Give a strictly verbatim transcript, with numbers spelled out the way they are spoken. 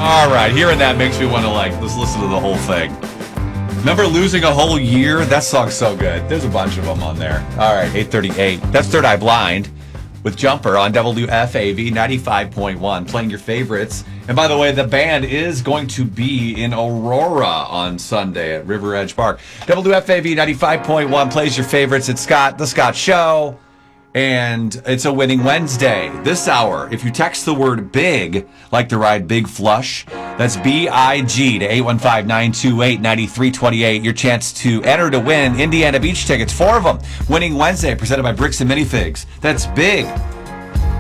All right, hearing that makes me want to, like, let's listen to the whole thing. Remember Losing a Whole Year? That song's so good. There's a bunch of them on there. All right, eight thirty-eight. That's Third Eye Blind with Jumper on W F A V ninety-five point one, playing your favorites. And by the way, the band is going to be in Aurora on Sunday at River Edge Park. W F A V ninety-five point one plays your favorites. It's Scott, The Scott Show. And it's a Winning Wednesday. This hour, if you text the word BIG, like the ride Big Flush, that's B I G to eight one five, nine two eight, nine three two eight, your chance to enter to win Indiana Beach tickets, four of them. Winning Wednesday, presented by Bricks and Minifigs. That's BIG.